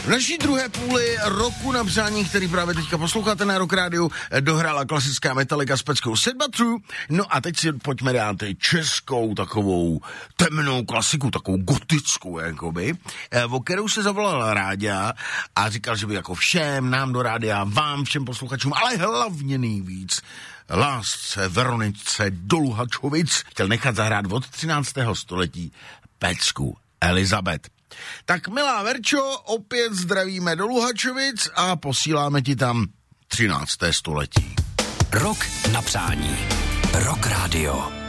V naší druhé půli roku na přání, který právě teďka posloucháte na Rock Rádiu, dohrála klasická Metallica s peckou Sad But True. No a teď si pojďme dát českou takovou temnou klasiku, takovou gotickou, jakoby, o kterou se zavolal Ráďa a říkal, že by jako všem, nám do rádia, vám, všem posluchačům, ale hlavně nejvíc lásce Veronice do Luhačovic chtěl nechat zahrát od 13. století pecku Elizabeth. Tak milá Verčo, opět zdravíme do Luhačovic a posíláme ti tam 13. století. Rok na přání. Rock Radio.